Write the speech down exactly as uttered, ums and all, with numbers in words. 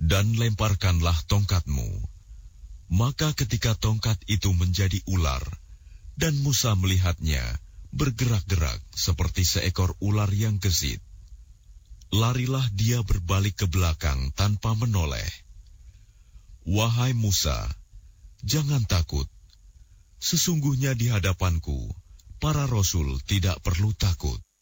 dan lemparkanlah tongkatmu. Maka ketika tongkat itu menjadi ular, dan Musa melihatnya bergerak-gerak seperti seekor ular yang gesit, larilah dia berbalik ke belakang tanpa menoleh. Wahai Musa, jangan takut. Sesungguhnya di hadapanku, para rasul tidak perlu takut.